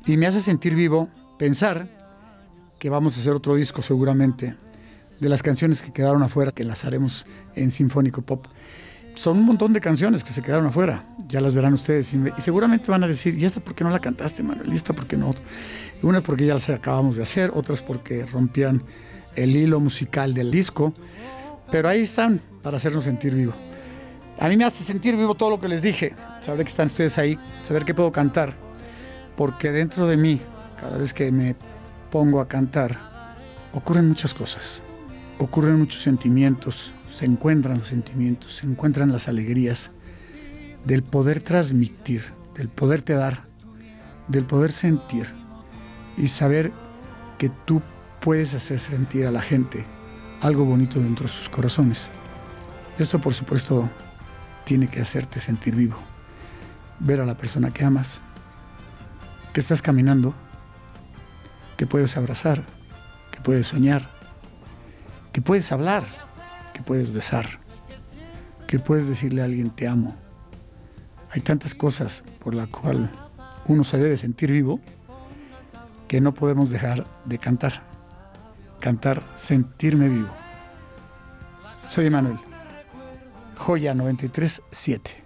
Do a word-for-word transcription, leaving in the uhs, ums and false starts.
Y me hace sentir vivo pensar que vamos a hacer otro disco seguramente de las canciones que quedaron afuera, que las haremos en Sinfónico Pop. Son un montón de canciones que se quedaron afuera, ya las verán ustedes y, me, y seguramente van a decir, ¿y esta por qué no la cantaste, Manuel? ¿Y esta por qué no? Unas porque ya las acabamos de hacer, otras porque rompían el hilo musical del disco, pero ahí están para hacernos sentir vivo. A mí me hace sentir vivo todo lo que les dije, saber que están ustedes ahí, saber que puedo cantar, porque dentro de mí, cada vez que me pongo a cantar, ocurren muchas cosas. Ocurren muchos sentimientos, se encuentran los sentimientos, se encuentran las alegrías del poder transmitir, del poderte dar, del poder sentir y saber que tú puedes hacer sentir a la gente algo bonito dentro de sus corazones. Esto, por supuesto, tiene que hacerte sentir vivo. Ver a la persona que amas, que estás caminando, que puedes abrazar, que puedes soñar, que puedes hablar, que puedes besar, que puedes decirle a alguien te amo. Hay tantas cosas por las cuales uno se debe sentir vivo que no podemos dejar de cantar. Cantar, sentirme vivo. Soy Emanuel, Joya noventa y tres punto siete.